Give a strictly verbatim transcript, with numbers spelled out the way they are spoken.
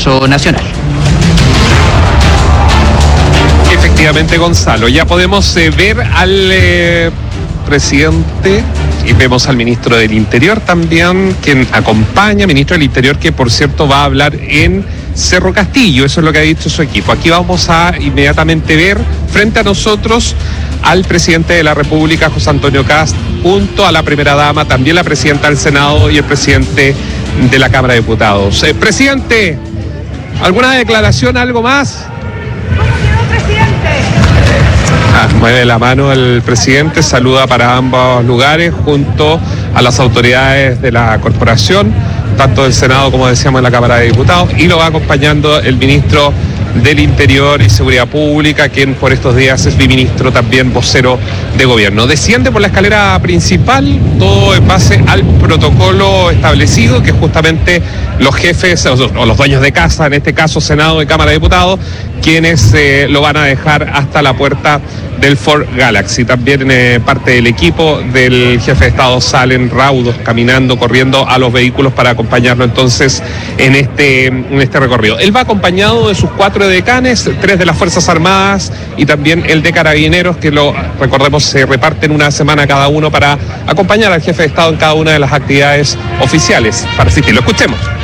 Congreso Nacional. Efectivamente, Gonzalo, ya podemos eh, ver al eh, presidente y vemos al ministro del Interior también, quien acompaña, ministro del Interior, que por cierto va a hablar en Cerro Castillo, eso es lo que ha dicho su equipo. Aquí vamos a inmediatamente ver frente a nosotros al presidente de la República, José Antonio Kast, junto a la primera dama, también la presidenta del Senado y el presidente de la Cámara de Diputados. Eh, presidente, ¿alguna declaración, algo más? Ah, mueve la mano el presidente, saluda para ambos lugares junto a las autoridades de la corporación, tanto del Senado como decíamos de la Cámara de Diputados, y lo va acompañando el ministro del Interior y Seguridad Pública, quien por estos días es biministro, también vocero de gobierno. Desciende por la escalera principal, todo en base al protocolo establecido, que justamente los jefes o los dueños de casa, en este caso Senado y Cámara de Diputados, quienes eh, lo van a dejar hasta la puerta del Ford Galaxy. También eh, parte del equipo del jefe de Estado salen raudos, caminando, corriendo a los vehículos para acompañarlo entonces en este, en este recorrido. Él va acompañado de sus cuatro decanes, tres de las Fuerzas Armadas y también el de Carabineros, que lo recordemos se reparten una semana cada uno para acompañar al jefe de Estado en cada una de las actividades oficiales para asistirlo. Escuchemos.